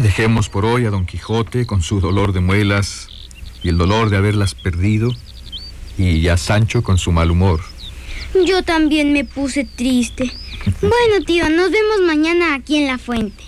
Dejemos por hoy a Don Quijote con su dolor de muelas y el dolor de haberlas perdido, y a Sancho con su mal humor. Yo también me puse triste. Bueno, tío, nos vemos mañana aquí en la fuente.